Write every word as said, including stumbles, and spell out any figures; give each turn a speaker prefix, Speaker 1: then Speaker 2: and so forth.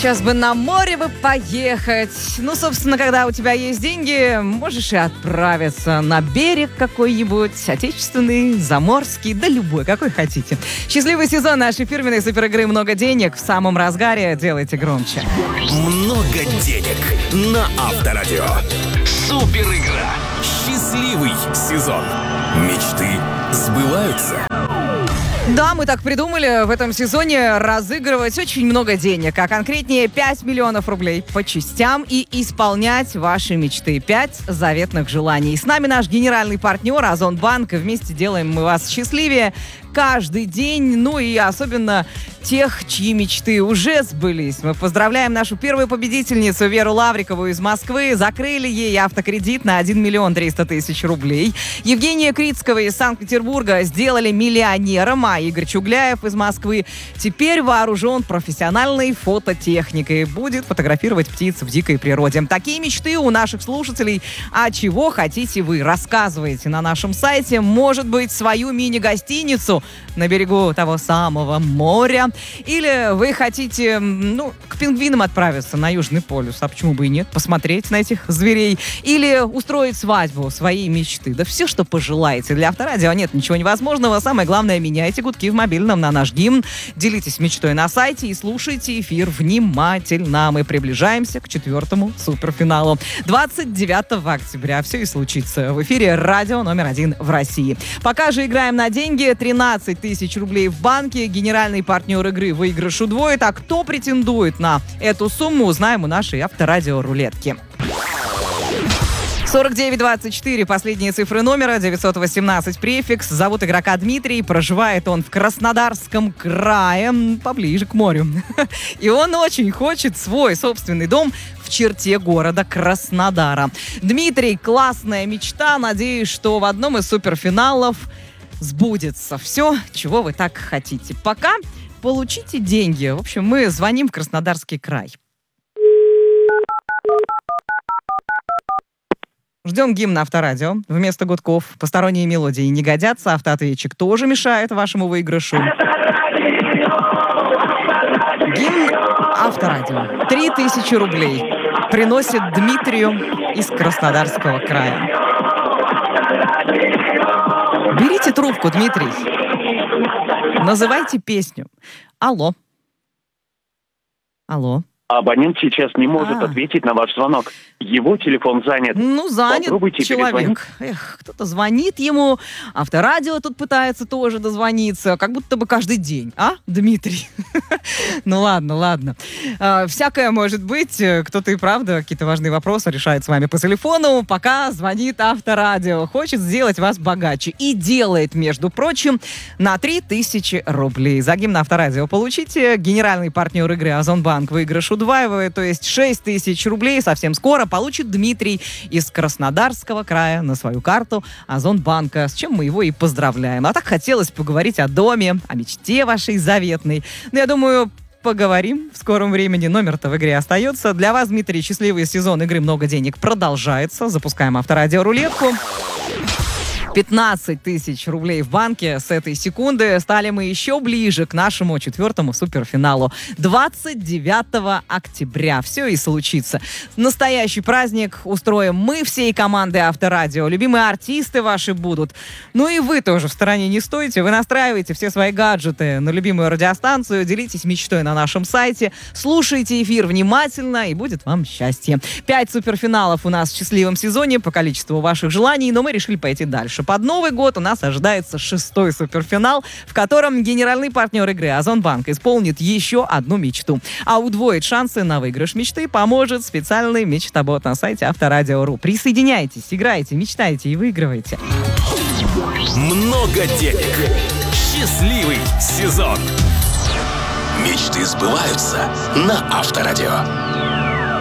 Speaker 1: Сейчас бы на море бы поехать. Ну, собственно, когда у тебя есть деньги, можешь и отправиться на берег какой-нибудь, отечественный, заморский, да любой, какой хотите. Счастливый сезон нашей фирменной суперигры «Много денег» в самом разгаре. Делайте громче.
Speaker 2: Много денег на Авторадио. Суперигра. Счастливый сезон. Мечты сбываются.
Speaker 1: Да, мы так придумали в этом сезоне разыгрывать очень много денег, а конкретнее пять миллионов рублей по частям и исполнять ваши мечты. пять заветных желаний. С нами наш генеральный партнер Озонбанк, и вместе делаем мы вас счастливее каждый день, ну и особенно тех, чьи мечты уже сбылись. Мы поздравляем нашу первую победительницу Веру Лаврикову из Москвы. Закрыли ей автокредит на один миллион триста тысяч рублей. Евгения Крицкого из Санкт-Петербурга сделали миллионером, а Игорь Чугляев из Москвы теперь вооружен профессиональной фототехникой. Будет фотографировать птиц в дикой природе. Такие мечты у наших слушателей. А чего хотите вы? Рассказывайте на нашем сайте. Может быть, свою мини-гостиницу на берегу того самого моря. Или вы хотите, ну, к пингвинам отправиться на Южный полюс, а почему бы и нет, посмотреть на этих зверей. Или устроить свадьбу своей мечты. Да все, что пожелаете. Для Авторадио нет ничего невозможного. Самое главное, меняйте гудки в мобильном на наш гимн. Делитесь мечтой на сайте и слушайте эфир внимательно. Мы приближаемся к четвертому суперфиналу. двадцать девятого октября все и случится в эфире радио номер один в России. Пока же играем на деньги. тринадцать тысяч рублей в банке. Генеральный партнер игры «Выигрыш удвоит». А кто претендует на эту сумму, узнаем у нашей Авторадио рулетки. сорок девять двадцать четыре, последние цифры номера, девятьсот восемнадцать префикс. Зовут игрока Дмитрий, проживает он в Краснодарском крае, поближе к морю. И он очень хочет свой собственный дом в черте города Краснодара. Дмитрий, классная мечта, надеюсь, что в одном из суперфиналов сбудется все, чего вы так хотите. Пока получите деньги. В общем, мы звоним в Краснодарский край. Ждем гимн на Авторадио. Вместо гудков посторонние мелодии не годятся. Автоответчик тоже мешает вашему выигрышу. Гимн Авторадио. Три тысячи рублей приносит Дмитрию из Краснодарского края. Берите трубку, Дмитрий. Называйте песню. Алло. Алло.
Speaker 3: Абонент сейчас не может
Speaker 1: А.
Speaker 3: ответить на ваш звонок. Его телефон занят.
Speaker 1: Ну, занят
Speaker 3: Попробуйте перезвонить.
Speaker 1: человек. Эх, кто-то звонит ему, Авторадио тут пытается тоже дозвониться, как будто бы каждый день. А, Дмитрий? Ну, ладно, ладно. А, всякое может быть. Кто-то и правда какие-то важные вопросы решает с вами по телефону, пока звонит Авторадио. Хочет сделать вас богаче. И делает, между прочим, на три тысячи рублей. За гимн Авторадио получите. Генеральный партнер игры Озонбанк «Выигрыш удваивает», то есть шесть тысяч рублей совсем скоро получит Дмитрий из Краснодарского края на свою карту Озонбанка, с чем мы его и поздравляем. А так хотелось поговорить о доме, о мечте вашей заветной. Но я думаю, поговорим в скором времени. Номер-то в игре остается. Для вас, Дмитрий, счастливый сезон игры «Много денег» продолжается. Запускаем Авторадио рулетку. пятнадцать тысяч рублей в банке. С этой секунды стали мы еще ближе к нашему четвертому суперфиналу. двадцать девятого октября. Все и случится. Настоящий праздник устроим мы всей командой Авторадио. Любимые артисты ваши будут. Ну и вы тоже в стороне не стойте. Вы настраиваете все свои гаджеты на любимую радиостанцию. Делитесь мечтой на нашем сайте. Слушайте эфир внимательно, и будет вам счастье. Пять суперфиналов у нас в счастливом сезоне по количеству ваших желаний, но мы решили пойти дальше. Под Новый год у нас ожидается шестой суперфинал, в котором генеральный партнер игры Озонбанк исполнит еще одну мечту. А удвоить шансы на выигрыш мечты поможет специальный мечтобот на сайте Авторадио точка ру. Присоединяйтесь, играйте, мечтайте и выигрывайте.
Speaker 2: Много денег. Счастливый сезон. Мечты сбываются на Авторадио.